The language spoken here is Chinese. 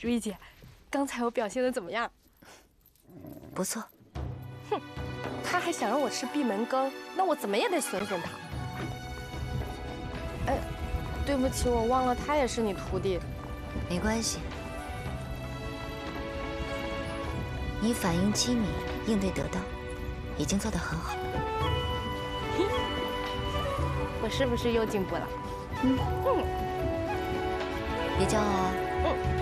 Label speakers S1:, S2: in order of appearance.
S1: 如意姐，刚才我表现的怎么样？
S2: 不错。
S1: 哼，他还想让我吃闭门羹，那我怎么也得损损他。哎，对不起，我忘了他也是你徒弟。
S2: 没关系，你反应机敏，应对得当，已经做得很好。
S1: 我是不是又进步了？
S2: 别骄傲啊。